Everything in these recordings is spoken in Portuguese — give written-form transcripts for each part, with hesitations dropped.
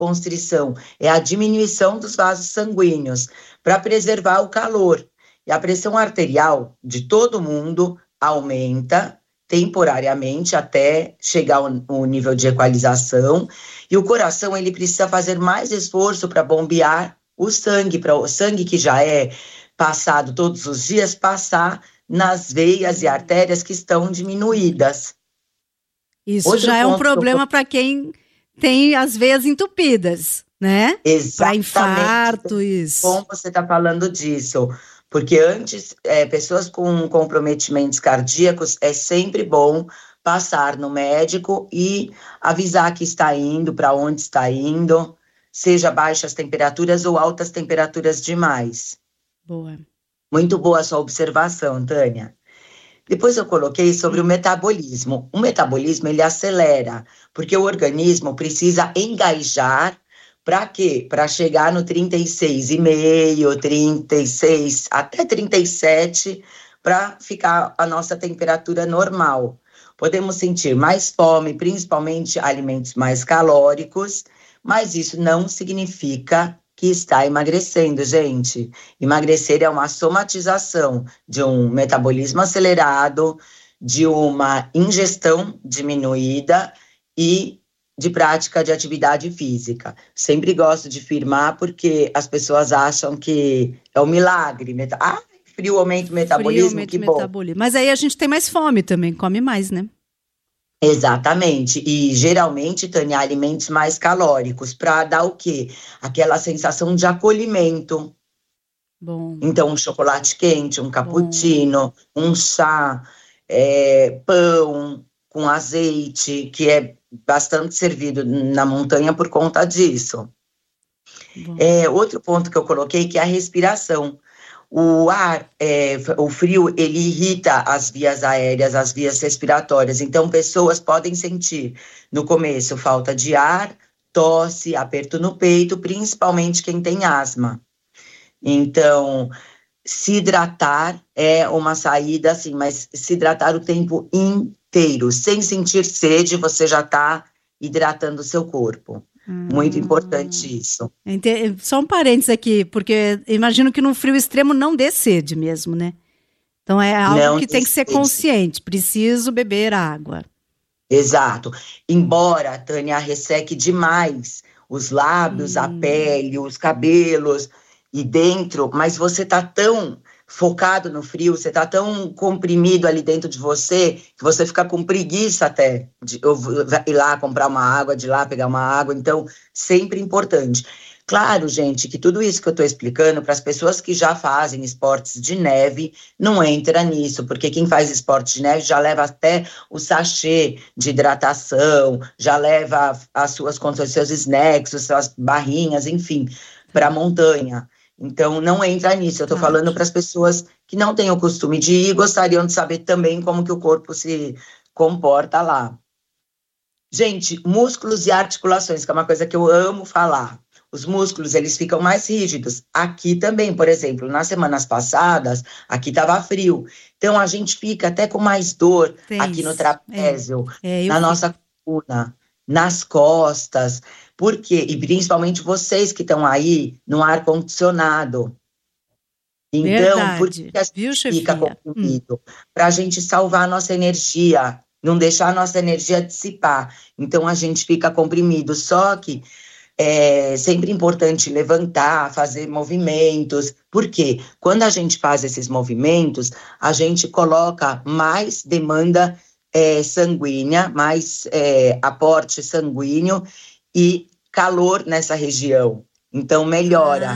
vasoconstrição, é a diminuição dos vasos sanguíneos para preservar o calor. E a pressão arterial de todo mundo aumenta temporariamente até chegar ao nível de equalização, e o coração ele precisa fazer mais esforço para bombear o sangue, para o sangue que já é passado todos os dias, passar nas veias e artérias que estão diminuídas. Isso já é um problema para quem tem as veias entupidas, né? Exatamente. Para infarto, isso. Como você está falando disso? Porque antes, pessoas com comprometimentos cardíacos, é sempre bom passar no médico e avisar que está indo, para onde está indo, seja baixas temperaturas ou altas temperaturas demais. Boa. Muito boa a sua observação, Tânia. Depois eu coloquei sobre o metabolismo. O metabolismo, ele acelera, porque o organismo precisa engajar. Para quê? Para chegar no 36,5, 36, até 37, para ficar a nossa temperatura normal. Podemos sentir mais fome, principalmente alimentos mais calóricos, mas isso não significa que está emagrecendo, gente. Emagrecer é uma somatização de um metabolismo acelerado, de uma ingestão diminuída e de prática de atividade física. Sempre gosto de afirmar porque as pessoas acham que é um milagre. Frio aumenta o metabolismo, que bom. Mas aí a gente tem mais fome também, come mais, né? Exatamente, e geralmente, Tânia, alimentos mais calóricos, para dar o quê? Aquela sensação de acolhimento. Bom. Então, um chocolate quente, um cappuccino, um chá, pão com azeite, que é bastante servido na montanha por conta disso. Outro ponto que eu coloquei, que é a respiração. O ar, o frio, ele irrita as vias aéreas, as vias respiratórias. Então, pessoas podem sentir, no começo, falta de ar, tosse, aperto no peito, principalmente quem tem asma. Então, se hidratar é uma saída, assim, mas se hidratar o tempo inteiro, sem sentir sede, você já está hidratando o seu corpo. Muito importante isso. Só um parênteses aqui, porque imagino que num frio extremo não dê sede mesmo, né? Então é algo não que tem que ser consciente, preciso beber água. Exato. Embora, Tânia, resseque demais os lábios, a pele, os cabelos e dentro, mas você tá tão focado no frio, você tá tão comprimido ali dentro de você, que você fica com preguiça até de ir lá comprar uma água, de ir lá pegar uma água. Então, sempre importante. Claro, gente, que tudo isso que eu estou explicando para as pessoas que já fazem esportes de neve, não entra nisso, porque quem faz esporte de neve já leva até o sachê de hidratação, já leva as suas contas, seus snacks, as suas barrinhas, enfim, para a montanha. Então, não entra nisso. Eu estou falando para as pessoas que não têm o costume de ir e gostariam de saber também como que o corpo se comporta lá. Gente, músculos e articulações, que é uma coisa que eu amo falar. Os músculos, eles ficam mais rígidos. Aqui também, por exemplo, nas semanas passadas, aqui estava frio. Então, a gente fica até com mais dor aqui no trapézio, na nossa coluna, nas costas. Por quê? E principalmente vocês que estão aí no ar-condicionado. Então, por que a gente fica comprimido? Para a gente salvar a nossa energia, não deixar a nossa energia dissipar. Então, a gente fica comprimido. Só que é sempre importante levantar, fazer movimentos. Por quê? Quando a gente faz esses movimentos, a gente coloca mais demanda sanguínea, mais aporte sanguíneo e calor nessa região. Então, melhora.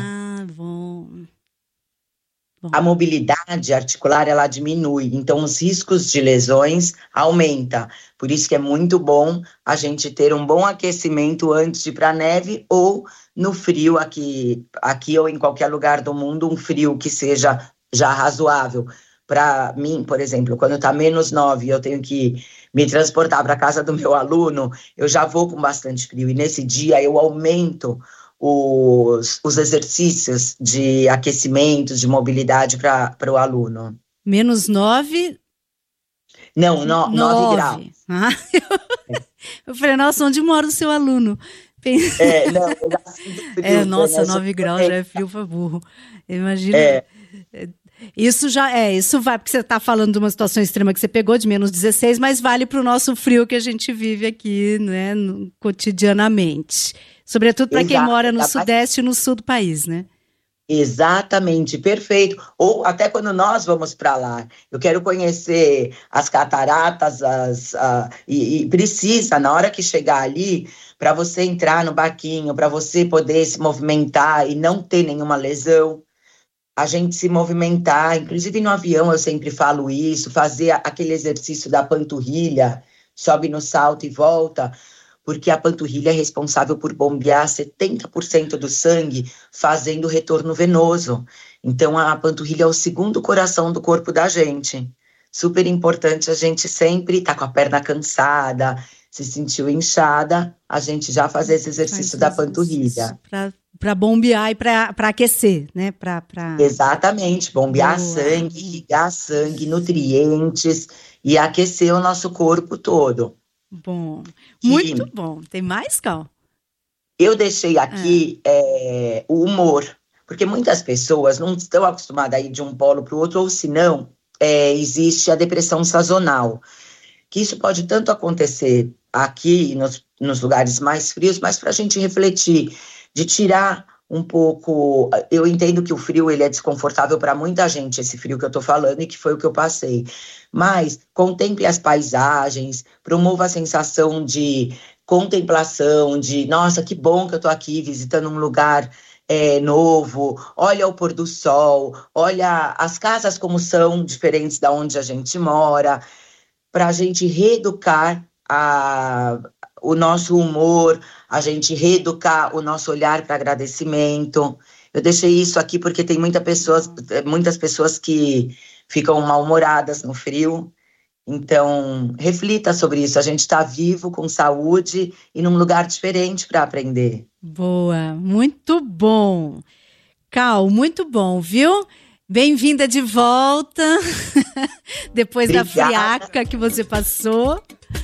A mobilidade articular, ela diminui. Então, os riscos de lesões aumentam. Por isso que é muito bom a gente ter um bom aquecimento antes de ir para a neve ou no frio aqui ou em qualquer lugar do mundo, um frio que seja já razoável. Para mim, por exemplo, quando está -9 e eu tenho que me transportar para a casa do meu aluno, eu já vou com bastante frio. E nesse dia eu aumento os exercícios de aquecimento, de mobilidade para o aluno. -9? Não, 9 graus. Eu falei, nossa, onde mora o seu aluno? Não, eu já sinto frio. Nossa, 9 graus já é frio pra burro. Imagina. Isso vai, porque você está falando de uma situação extrema que você pegou, de menos 16, mas vale para o nosso frio que a gente vive aqui, né, cotidianamente. Sobretudo para quem mora no sudeste e no sul do país, né? Exatamente, perfeito. Ou até quando nós vamos para lá, eu quero conhecer as cataratas, e precisa, na hora que chegar ali, para você entrar no barquinho, para você poder se movimentar e não ter nenhuma lesão, a gente se movimentar, inclusive no avião eu sempre falo isso, fazer aquele exercício da panturrilha, sobe no salto e volta, porque a panturrilha é responsável por bombear 70% do sangue, fazendo retorno venoso. Então, a panturrilha é o segundo coração do corpo da gente. Super importante a gente sempre estar com a perna cansada, se sentiu inchada, a gente já fazer esse exercício da panturrilha. Para bombear e para aquecer, né? Exatamente, bombear sangue, irrigar sangue, nutrientes e aquecer o nosso corpo todo. Bom, muito bom. Tem mais, Cal? Eu deixei aqui o humor, porque muitas pessoas não estão acostumadas a ir de um polo para o outro, ou se não, existe a depressão sazonal, que isso pode tanto acontecer aqui nos lugares mais frios, mas para a gente refletir, de tirar um pouco. Eu entendo que o frio ele é desconfortável para muita gente, esse frio que eu estou falando, e que foi o que eu passei. Mas contemple as paisagens, promova a sensação de contemplação, de nossa, que bom que eu estou aqui visitando um lugar novo, olha o pôr do sol, olha as casas como são diferentes da onde a gente mora, para a gente reeducar o nosso humor, a gente reeducar o nosso olhar para agradecimento. Eu deixei isso aqui porque tem muitas pessoas que ficam mal-humoradas no frio. Então, reflita sobre isso. A gente está vivo, com saúde e num lugar diferente para aprender. Boa, muito bom. Cal, muito bom, viu? Bem-vinda de volta, depois da friaca que você passou.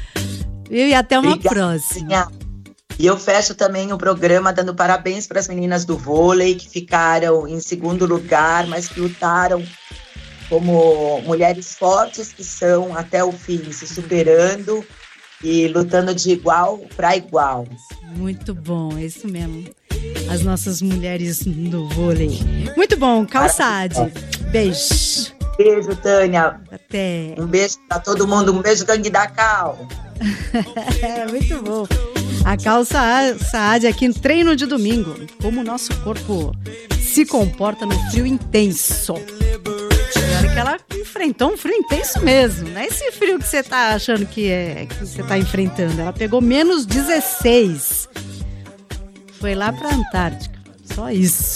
E até uma próxima. E eu fecho também o programa dando parabéns para as meninas do vôlei que ficaram em segundo lugar, mas que lutaram como mulheres fortes que são até o fim, se superando e lutando de igual para igual. Muito bom, é isso mesmo. As nossas mulheres do vôlei. Muito bom, Cal Saad. Beijo. Beijo, Tânia. Até. Um beijo para todo mundo. Um beijo, gangue da Cal. Muito bom. A Cal Saad aqui no Treino de Domingo. Como o nosso corpo se comporta no frio intenso. Olha que ela enfrentou um frio intenso mesmo. Não é esse frio que você tá achando que você tá enfrentando. Ela pegou menos 16. Foi lá pra Antártica. Só isso.